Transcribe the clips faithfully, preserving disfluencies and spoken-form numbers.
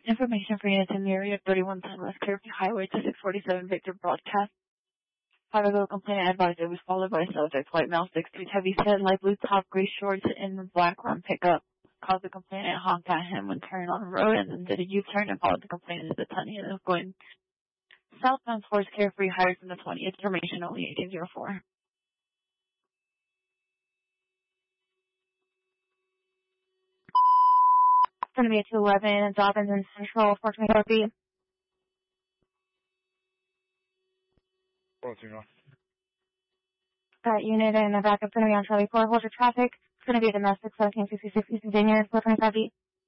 Information for units in the area, thirty-one ten West Caribbean Highway to six forty-seven Victor broadcast. Five ago complainant advised it was followed by subject, white male, six feet, heavy set, light blue top, gray shorts, and black rum pickup. Called the complainant, honked at him when turning on the road, and then did a U-turn and followed the complainant to the tunnel and was going southbound towards Carefree Highway from the twentieth. Information only eighteen oh four. It's going to be a two eleven, Dobbins and Central, four twenty-four feet. Got unit in the backup, going to be on Charlie four, hold your traffic. It's going to be a domestic, seventeen sixty-six East Vineyard, four twenty-five feet.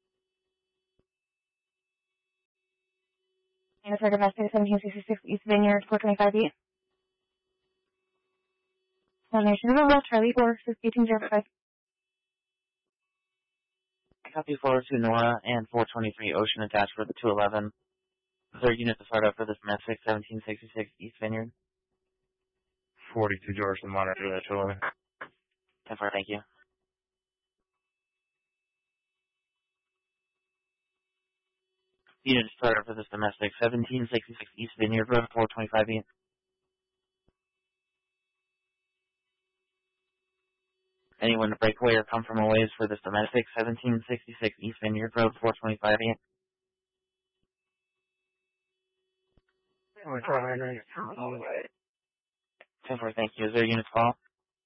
Unit for domestic, seventeen sixty-six East Vineyard, four twenty-five feet. Destination of Charlie four, eighteen oh five. Copy four oh two Nora and four twenty-three Ocean attached for the two eleven. Third unit to start up for this domestic, seventeen sixty-six East Vineyard. forty-two George, the monitor, that two eleven. ten four, thank you. Unit to start up for this domestic, seventeen sixty-six East Vineyard Road, four twenty-five feet. Anyone to break away or come from a ways for this domestic, seventeen sixty-six East Vineyard Road, four twenty-five feet. ten four, thank you. Is there a unit call?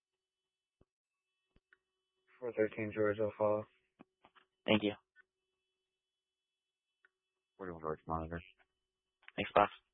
four thirteen George, I'll follow. Thank you. forty-one George, monitor. Thanks, boss.